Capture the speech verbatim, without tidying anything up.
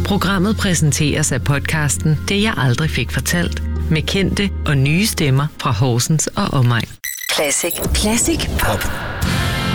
Programmet præsenteres af podcasten Det jeg aldrig fik fortalt, med kendte og nye stemmer fra Horsens og omegn. Classic. Classic Pop.